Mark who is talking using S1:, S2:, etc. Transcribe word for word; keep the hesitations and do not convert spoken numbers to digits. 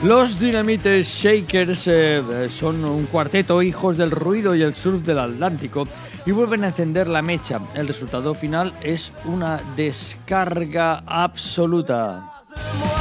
S1: Los Dynamite Shakers eh, son un cuarteto hijos del ruido y el surf del Atlántico y vuelven a encender la mecha. El resultado final es una descarga absoluta.